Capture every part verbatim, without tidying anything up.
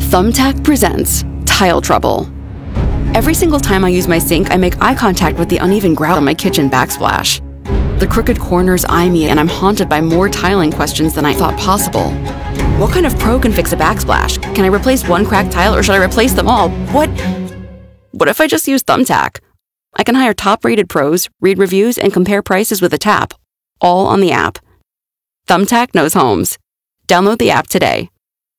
Thumbtack presents Tile Trouble. Every single time I use my sink, I make eye contact with the uneven grout on my kitchen backsplash. The crooked corners eye me, and I'm haunted by more tiling questions than I thought possible. What kind of pro can fix a backsplash? Can I replace one cracked tile, or should I replace them all? What? What if I just use Thumbtack? I can hire top-rated pros, read reviews, and compare prices with a tap, all on the app. Thumbtack knows homes. Download the app today.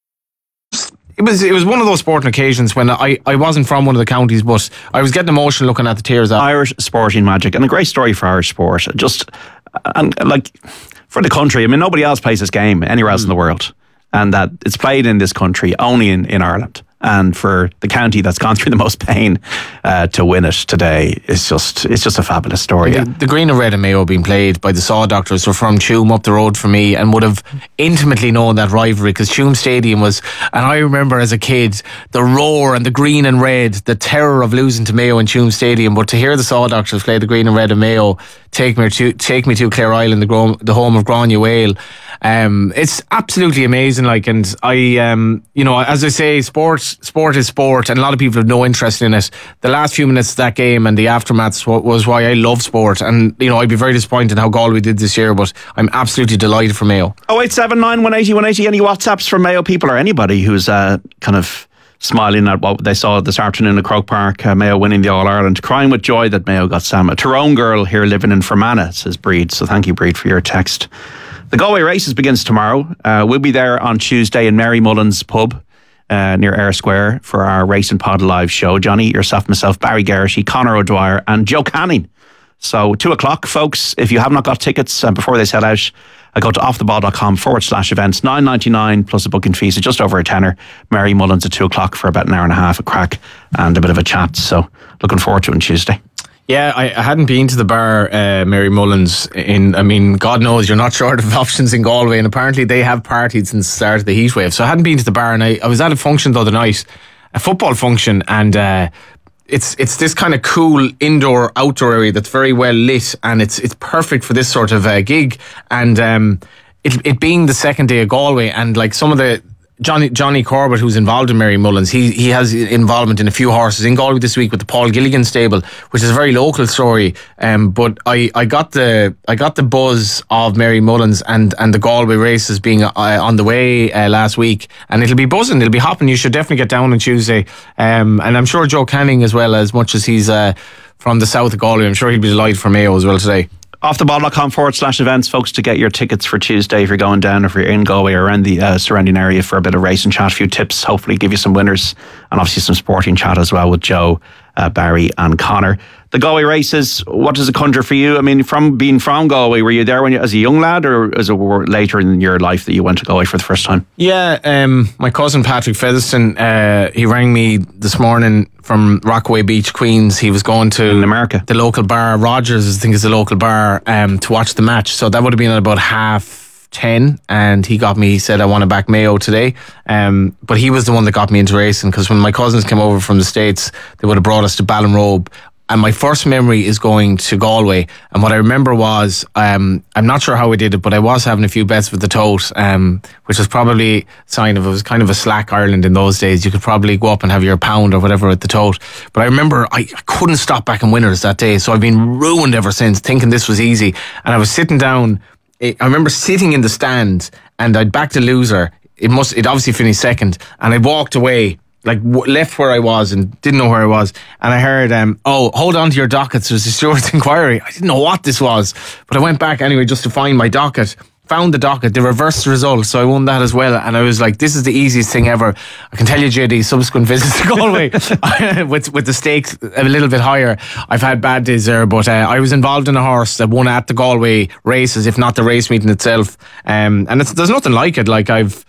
It was it was one of those sporting occasions when I, I wasn't from one of the counties, but I was getting emotional looking at the tears. Irish sporting magic, and a great story for Irish sport. Just and like for the country. I mean, nobody else plays this game anywhere else mm. in the world, and that it's played in this country only in, in Ireland. And for the county that's gone through the most pain uh, to win it today, it's just it's just a fabulous story. The, yeah. the Green and Red and Mayo being played by the Saw Doctors were from Tuam up the road for me, and would have intimately known that rivalry, because Tuam Stadium was, and I remember as a kid the roar and the Green and Red, the terror of losing to Mayo in Tuam Stadium. But to hear the Saw Doctors play the Green and Red and Mayo, take me to take me to Clare Island, the, Gro- the home of Grania Whale. Um, it's absolutely amazing. Like, and I, um, you know, as I say, sport, sport is sport, and a lot of people have no interest in it. The last few minutes of that game and the aftermath was why I love sport. And you know, I'd be very disappointed in how Galway did this year, but I'm absolutely delighted for Mayo. Oh eight seven nine one eight zero one eight zero. Any WhatsApps from Mayo people or anybody who's uh, kind of smiling at what they saw this afternoon at Croke Park, uh, Mayo winning the All-Ireland, crying with joy that Mayo got Sam. A Tyrone girl here living in Fermanagh, says Breed. So thank you, Breed, for your text. The Galway Races begins tomorrow. Uh, we'll be there on Tuesday in Mary Mullen's pub uh, near Ayr Square for our Racing Pod live show. Johnny, yourself, myself, Barry Garrity, Conor O'Dwyer and Joe Canning. So two o'clock, folks. If you have not got tickets uh, before they sell out, I go to offtheball.com forward slash events. nine ninety-nine plus a booking fee, so just over a tenner. Mary Mullins at two o'clock for about an hour and a half, a crack and a bit of a chat. So looking forward to it on Tuesday. Yeah, I, I hadn't been to the bar, uh, Mary Mullins, in, I mean, God knows you're not short of options in Galway, and apparently they have partied since the start of the heatwave. So I hadn't been to the bar, and I, I was at a function the other night, a football function, and uh, it's it's this kind of cool indoor outdoor area that's very well lit, and it's it's perfect for this sort of uh, gig. And um, it, it being the second day of Galway, and like some of the Johnny Johnny Corbett, who's involved in Mary Mullins, he he has involvement in a few horses in Galway this week with the Paul Gilligan stable, which is a very local story. Um, but I, I got the I got the buzz of Mary Mullins and, and the Galway races being uh, on the way uh, last week, and it'll be buzzing, it'll be hopping. You should definitely get down on Tuesday. Um, and I'm sure Joe Canning as well, as much as he's uh, from the south of Galway, I'm sure he'll be delighted for Mayo as well today. Offtheball.com forward slash events, folks, to get your tickets for Tuesday if you're going down, if you're in Galway or around the uh, surrounding area for a bit of race and chat, a few tips, hopefully give you some winners, and obviously some sporting chat as well with Joe, uh, Barry and Conor. The Galway races, what does it conjure for you? I mean, from being from Galway, were you there when you, as a young lad, or as it were later in your life that you went to Galway for the first time? Yeah, um, my cousin Patrick Featherston, uh, he rang me this morning from Rockaway Beach, Queens. He was going to in America, the local bar, Rogers, I think is the local bar, um, to watch the match. So that would have been at about half ten, and he got me, he said, I want to back Mayo today. Um, but he was the one that got me into racing, because when my cousins came over from the States, they would have brought us to Ballinrobe. And my first memory is going to Galway. And what I remember was, um, I'm not sure how I did it, but I was having a few bets with the tote, um, which was probably a sign of, it was kind of a slack Ireland in those days. You could probably go up and have your pound or whatever at the tote. But I remember I, I couldn't stop backing winners that day. So I've been ruined ever since, thinking this was easy. And I was sitting down, I remember sitting in the stand, and I'd backed a loser. It must, it obviously finished second. And I walked away, like w- left where I was and didn't know where I was, and I heard um oh hold on to your dockets, there's a Stewart's inquiry. I didn't know what this was, but I went back anyway just to find my docket, found the docket, they reversed the result, so I won that as well. And I was like, this is the easiest thing ever. I can tell you, J D, subsequent visits to Galway with with the stakes a little bit higher, I've had bad days there, but uh, I was involved in a horse that won at the Galway races, if not the race meeting itself, um, and it's, there's nothing like it. Like I've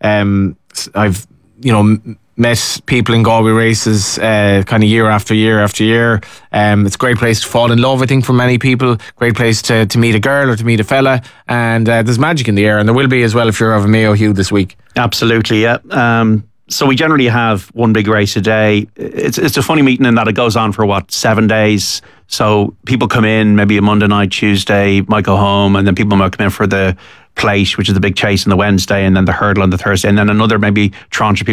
um I've you know met people in Galway races uh, kind of year after year after year. Um, it's a great place to fall in love, I think, for many people. Great place to, to meet a girl or to meet a fella. And uh, there's magic in the air, and there will be as well if you're of a Mayo hue this week. Absolutely, yeah. Um, so we generally have one big race a day. It's it's a funny meeting in that it goes on for, what, seven days. So people come in maybe a Monday night, Tuesday, might go home, and then people might come in for the plate, which is the big chase on the Wednesday, and then the hurdle on the Thursday, and then another maybe tranche of people